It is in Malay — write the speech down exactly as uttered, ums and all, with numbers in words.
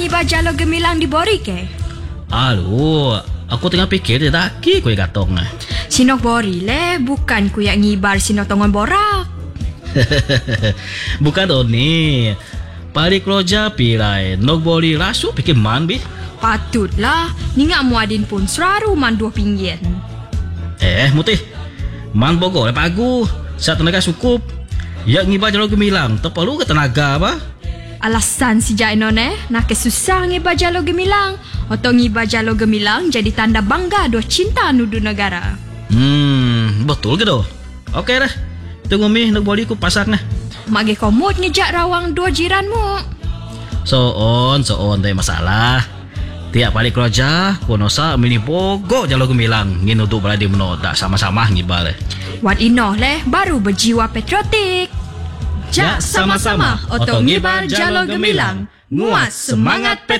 ngibar jalo gemilang di Bori ke? Aduh, aku tengah fikir dia daki kue gatong. Sinok Bori le, bukan ku yang ngibar sinok tongon borak. Bukan Doni. Pari keroja pilai nok bori rasu pikir man bi. Patutlah, ni ngak muadin pun seraru man dua pinggian. Eh, mutih. Man bogo le pagu. Saat tenaga cukup. Ya ngibar jalo gemilang, tak perlu ke tenaga apa? Alasan si Jaino ne, nak kesusah ngibar jalo gemilang. Atau ngibar jalo gemilang jadi tanda bangga doh cinta nudu negara. Hmm, betul ke doh? Okey dah. Tunggu mi nak bori ku pasak nah. Mage komod ngejak rawang dua jiranmu. So on, so on, tak masalah. Tiap balik kerja, konosa mini bogo jalo gemilang. Ngin untuk berada meno tak sama-sama ngibar. Wat inoh leh baru berjiwa patriotik. Jak sama-sama otong ngibar jalo gemilang. Nguat semangat patriotik.